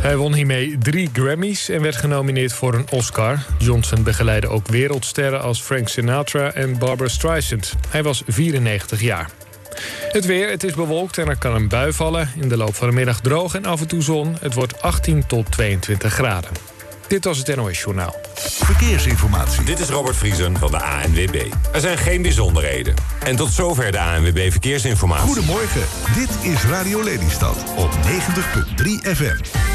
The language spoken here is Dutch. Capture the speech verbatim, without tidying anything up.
Hij won hiermee drie Grammys en werd genomineerd voor een Oscar. Johnson begeleidde ook wereldsterren als Frank Sinatra en Barbra Streisand. Hij was vierennegentig jaar. Het weer, het is bewolkt en er kan een bui vallen. In de loop van de middag droog en af en toe zon. Het wordt achttien tot tweeëntwintig graden. Dit was het N O S-journaal. Verkeersinformatie. Dit is Robert Vriesen van de A N W B. Er zijn geen bijzonderheden. En tot zover de A N W B Verkeersinformatie. Goedemorgen, dit is Radio Lelystad op negentig komma drie F M.